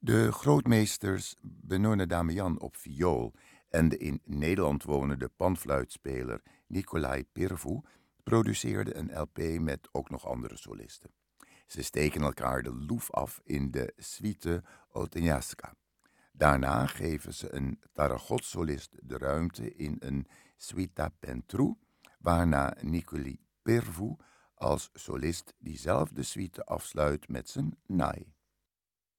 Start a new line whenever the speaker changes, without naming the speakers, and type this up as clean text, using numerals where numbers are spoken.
De grootmeesters Benone Damian op viool en de in Nederland wonende panfluitspeler Nicolae Pirvu produceerden een LP met ook nog andere solisten. Ze steken elkaar de loef af in de suite Oteñasca. Daarna geven ze een Taragot-solist de ruimte in een suita pentru, waarna Nicolae Pirvu als solist diezelfde suite afsluit met zijn naai.